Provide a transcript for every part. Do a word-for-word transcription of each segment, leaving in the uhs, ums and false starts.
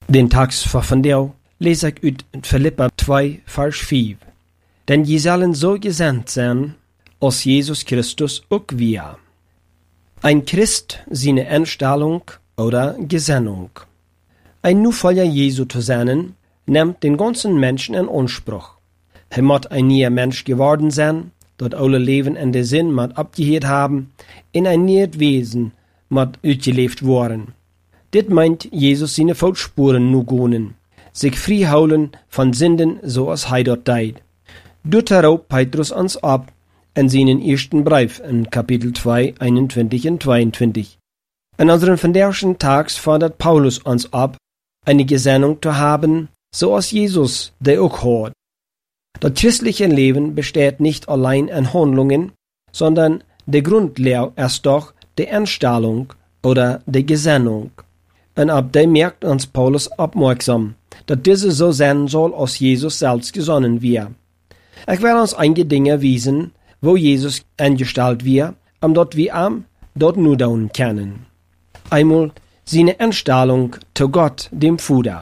Den Text voor vandaag lees ik uit Filippa twee, vers vijf. Denn je zullen zo gezendt zijn, als Jezus Christus ook wir. Ein Christ seine Einstellung oder Gesinnung. Ein Nachfolger Jesu zu sein, nimmt den ganzen Menschen in Anspruch. Er muss ein neuer Mensch geworden sein, dat alle Leben in der Sinn moet abgehört haben, in ein neues Wesen moet uitgeleefd worden. Dit meint Jesus seine Voetspuren nu gonen, sich frei von Sünden, so als hij dat deed. Doet daarop Petrus ons ab in seinen ersten Brief in Kapitel zwei, einundzwanzig und zweiundzwanzig. In unseren vandaagschen Tags fordert Paulus uns ab, eine Gesinnung zu haben, so als Jesus der auch hat. Das christliche Leben besteht nicht allein in Handlungen, sondern der Grundlehre ist doch die Einstellung oder die Gesinnung. Und ab dem merkt uns Paulus aufmerksam, dass diese so sein soll, als Jesus selbst gesonnen wird. Ich will uns einige Dinge wiesen, wo Jesus eingestellt wird, um dort wir am dort nur tun können. Einmal seine Einstellung zu Gott, dem Vater.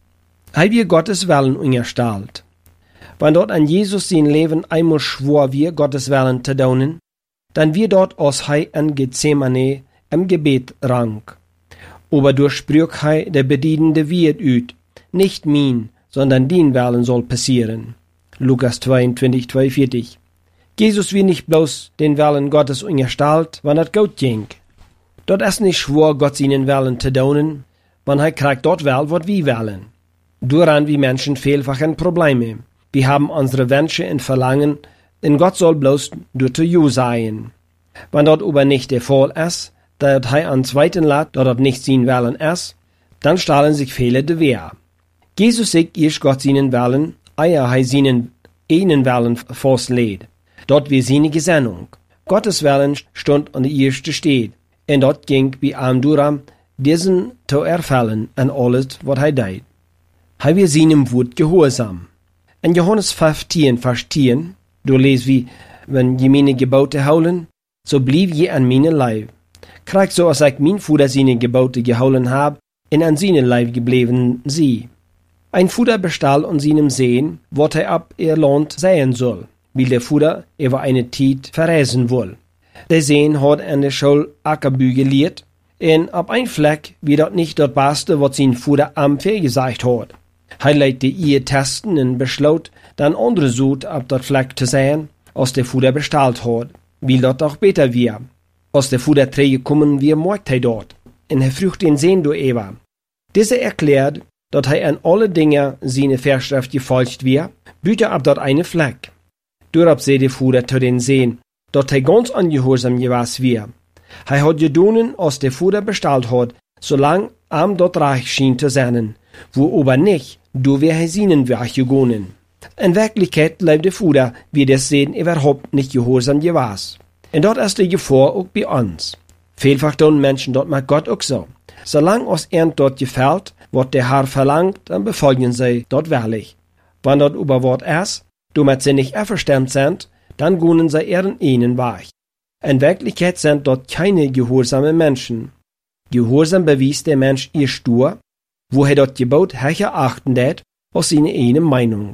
Er wird Gottes Willen eingestellt. Wenn dort an Jesus sein Leben einmal schwor wir, Gottes Willen zu tun, dann wird dort als er in Gethsemane im Gebet rang. Aber durch sprüch er der bedienende Wirt üt, nicht mein, sondern din Willen soll passieren. Lukas zweiundzwanzig, zweiundvierzig. Jesus wird nicht bloß den Willen Gottes eingestellt, wenn es gut ging. Dort ist nicht schwor, Gott seinen Willen zu tun, wenn er kriegt dort wel, was wir wollen. Daran wie Menschen vielfach ein Probleme. Wir haben unsere Wünsche und Verlangen, und Gott soll bloß durch zu ju sein. Wenn dort aber nicht der Fall ist, dass er an zweiten lässt, dass dort nicht sein Willen ist, dann stellen sich viele de Wehr. Jesus sagt erst Gott seinen Willen, ehe er seinen einen Willen festlädt. Dort wie seine Gesinnung. Gottes Willen stund an der ersten Stelle, und dort ging bei ihm darum, diesen zu erfüllen an alles, was er deed. Er wir seinem Wort gehorsam. In Johannes fünfzehn, Vers zehn, du lest wie, wenn je meine Gebote holen, so blieb je an meine Leib. Krieg so, als ich mein Vater seine Gebote geholen hab, und an seine Leib geblieben sie. Ein Vater bestahl an seinem Sehen, wat er ab ihr Land sehen soll, weil der Vater über eine Zeit verreisen will. Der Sehen hat an der Schule Ackerbü gelehrt, und ab ein Fleck wird dort nicht das Beste, was sein Vater am gesagt hat. Er leitte ihr testen und beschloss, dann andere sucht, ab dort Fleck zu sehen, als der Vater bestellt hat, weil dort auch besser wir. Als der Vater träge kommen, wir merkt er dort, und er frücht den Sehen durch Eva. Dieser erklärt, dass er an alle Dinge seine Vorschrift gefolgt wird, büte ab dort eine Fleck. Durab seh der Vater zu den Sehen, dass er ganz ungehorsam gewesen wird. Er hat gedonen, als der Vater bestellt hat, solang am dort reich schien zu sein, wo aber nicht, du wär er seinen Weg gegangen. In Wirklichkeit bleibt der Vater, wie das Sehen überhaupt nicht gehorsam gewesen. Und dort ist die Gefahr auch bei uns. Vielfach tun Menschen dort mit Gott auch so. Solange uns ernt dort gefällt, was der Herr verlangt, dann befolgen sie dort wahrlich. Wenn dort über Wort ist, damit sie nicht einverstanden sind, dann gehen sie ihren ihnen Weg. In Wirklichkeit sind dort keine gehorsamen Menschen. Gehorsam bewies der Mensch ihr Stur, wo er dort Gebot höher achten tät, aus seiner eigenen Meinung.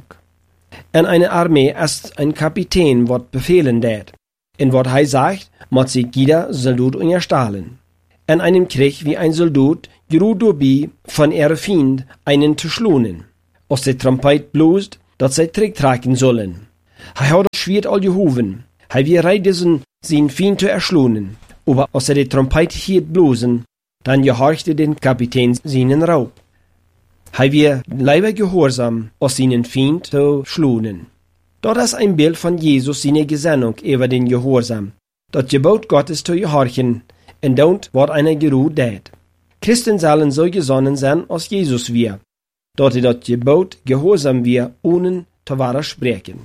In einer Armee ist ein Kapitän, wat befehlen tät. In wat er sagt, muss sich jeder Soldat unterstellen. In einem Krieg wie ein Soldat geruht dabei, von ihrem Feind einen zu schlunen. Aus der Trompet bloßt, dass sie Trick tragen sollen. Er hat das Schwert all gehoven. Er wird reit diesen, seinen Feind zu erschlunen. Aber aus der Trompet hielt bloßen, dann gehorchte den Kapitän seinen Raub. Er wird lieber gehorsam, aus seinen Feind zu schlunen. Dort ist ein Bild von Jesus seine Gesinnung über den Gehorsam. Das Gebot Gottes zu gehorchen, und dort wird einer geruht tät. Christen sollen so gesonnen sein, als Jesus wir. Dort das Gebot gehorsam wir, ohne zu widersprechen.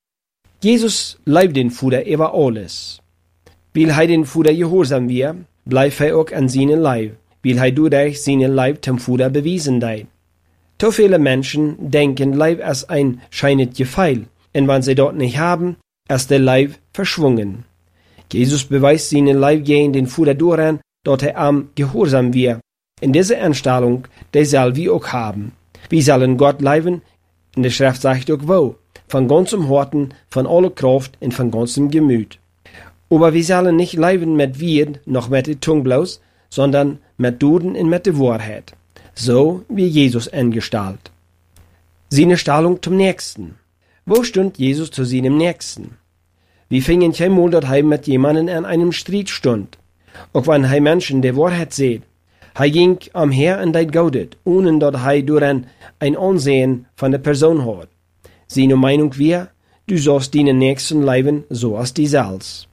Jesus leibt den Vater über alles. Weil er den Vater gehorsam wir, bleibt er auch an seinen Leib, weil er dadurch seinen Leib zum Vater bewiesen hat. Zu viele Menschen denken, Leib ist ein scheinet Gefeil, und wenn sie dort nicht haben, ist der Leib verschwungen. Jesus beweist seinen Leib gegen den Vater daran, dass er am Gehorsam wir, in dieser Einstellung, die soll wir auch haben. Wir sollen Gott leben, in der Schrift sagt auch wo, von ganzem Herzen, von aller Kraft und von ganzem Gemüt. Aber wir sollen nicht leben mit Wied, noch mit der Zunge bloß, sondern mit Duden und mit der Wahrheit. So wie Jesus angestalt. Seine Stellung zum Nächsten. Wo stund Jesus zu seinem Nächsten? Wir fingen kein Mal dort heim mit jemandem an einem Streit stund. Auch wenn hei Menschen die Wahrheit seht. Hei ging am Herr und deit gaudet, ohne dort hei durch ein, ein Ansehen von der Person hat. Seine Meinung wir, du sollst deinen Nächsten leben, so als die selbst.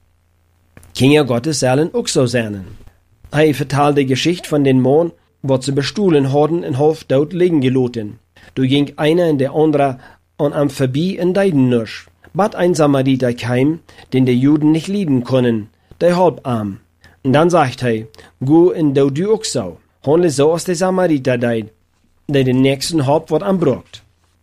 Kinder Gottes sollen auch so sein. Hei vertalt die Geschichte von den Mann, wo sie bestohlen haben und halb dort liegen gelassen. Du ging einer und der andere an am vorbei in deiden Nusch. Bat ein Samariter keim, den die Juden nicht lieben können, der halbarm. Und dann sagt er, go in do du auch so. Handle so als der Samariter deid, der den nächsten halb wat anbrucht.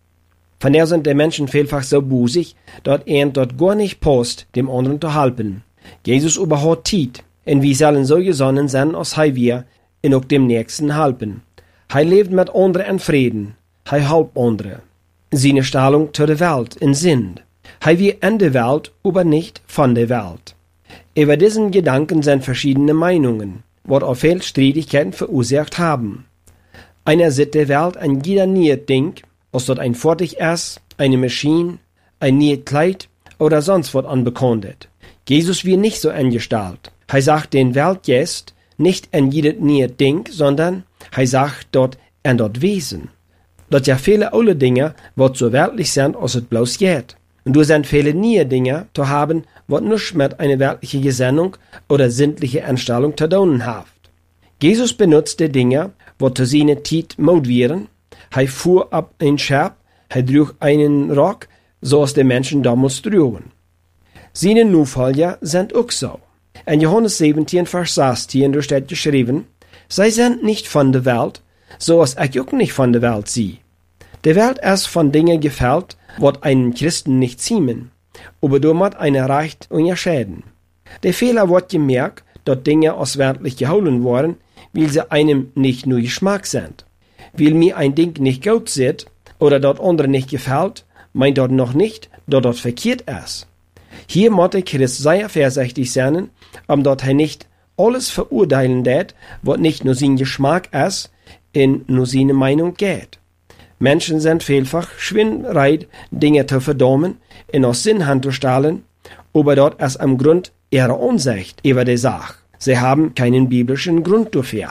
Von der sind die Menschen vielfach so busig, dort er dort gar nicht passt, dem anderen zu helfen. Jesus aber hat Tiet, und wir sollen so gesonnen sein, als hei wir, in auch dem nächsten helfen. Hei lebt mit anderen in Frieden, hei halb andere. Seine Stellung zu der Welt in Sinn. Hei wir in der Welt, aber nicht von der Welt. Über diesen Gedanken sind verschiedene Meinungen, was auch viel Streitigkeiten verursacht haben. Einer sieht der Welt ein jeder neues Ding, als dort ein Fertig ist, eine Maschine, ein neues Kleid oder sonst was anbekundet. Jesus wird nicht so angestalt. Er sagt den Welt jetzt nicht an jedes neue Ding, sondern er sagt dort an dort Wesen. Dort ja viele alte Dinge, was so weltlich sind, als es bloß geht. Und du sind viele neue Dinge zu haben, was nicht mit einer weltlichen Gesinnung oder sinnliche Einstellung zu tun hat. Jesus benutzte Dinge, was zu seiner Zeit Mode wären. Er fuhr ab ein Schab, er trug einen Rock, so als die Menschen damals trugen. Seine Nachfolger sind auch so. In Johannes siebzehn, Vers sechzehn steht geschrieben, sie sind nicht von der Welt, so als ich auch nicht von der Welt sie. Die Welt ist von Dingen gefällt, was einen Christen nicht ziemen, aber damit einer reicht unterscheiden. Der Fehler wird gemerkt, dass Dinge aus weltlich geholen worden, weil sie einem nicht nur Geschmack sind. Weil mir ein Ding nicht gut sieht oder dort andere nicht gefällt, meint dort noch nicht, dass dort verkehrt ist. Hier muss der Christ sehr vorsichtig sein, um dort er nicht alles verurteilen wird, was nicht nur sein Geschmack ist, in nur seine Meinung geht. Menschen sind vielfach schwindbereit, Dinge zu verdammen, in aus Sinn zu stahlen, aber dort ist am Grund ihre Unsicht über die Sache. Sie haben keinen biblischen Grund dafür.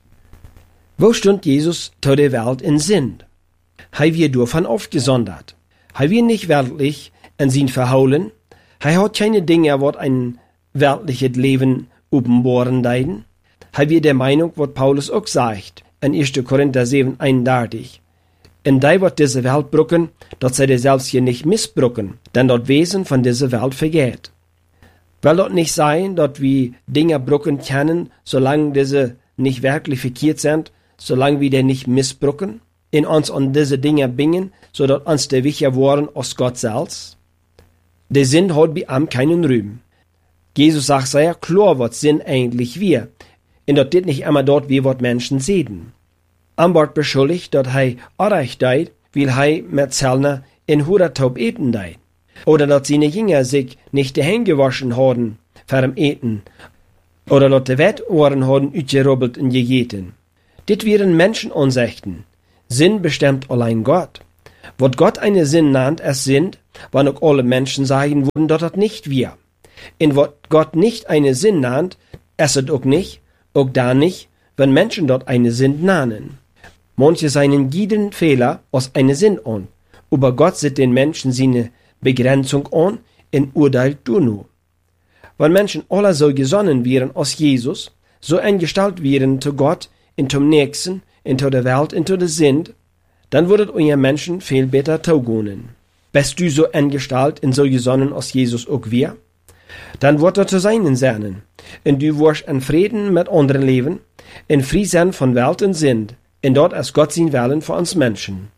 Wo stund Jesus zu der Welt in Sinn? Er wird davon aufgesondert. Er wird nicht weltlich in sein Verhaulen. Er hat keine Dinge, was ein weltliches Leben offenbaren deuten. Er wird der Meinung, was Paulus auch sagt, in erster Korinther sieben, einunddreißig. In die wird diese Welt brücken, dass sie die selbst hier nicht missbrücken, denn dort Wesen von dieser Welt vergeht. Will dort nicht sein, dass wir Dinge brücken können, solange diese nicht wirklich verkehrt sind, solange wir die nicht missbrücken, in uns an diese Dinge bringen, so dass uns die wichtiger worden als Gott selbst? Der Sinn hat bei ihm keinen Rühm. Jesus sagt sehr klar, was Sinn eigentlich wir, und dort dit nicht immer dort, wie was Menschen sehen. Am wird beschuldigt, dass er Unrecht deit, weil er mit Zellner in Hurataub eten deit. Oder dass seine Jünger sich nicht die Hände gewaschen haben, vor dem Eten. Oder dass die Wettohren haben utgerubbelt und gegeten. Dit wären Menschenansichten. Sinn bestimmt allein Gott. Was Gott eine Sinn nannt, es sind, wann auch alle Menschen sagen würden, dass das nicht wir. In was Gott nicht eine Sinn nannt, es ist auch nicht, auch da nicht, wenn Menschen dort eine Sinn nannen. Manche seinen jeden Fehler aus eine Sinn an, aber Gott sieht den Menschen seine Begrenzung an und urteilt du nur. Wenn Menschen alle so gesonnen wären aus Jesus, so eingestellt wären zu Gott und zum Nächsten, und zu der Welt und zu der Sinn, dann würdet euer Menschen viel besser taugunen. Bist du so eingestellt und so gesonnen aus Jesus auch wir? Dann wird er zu seinen sein, und du wirst in Frieden mit anderen leben, in Frieden von Welt und Sinn, und dort ist Gott sein Willen für uns Menschen.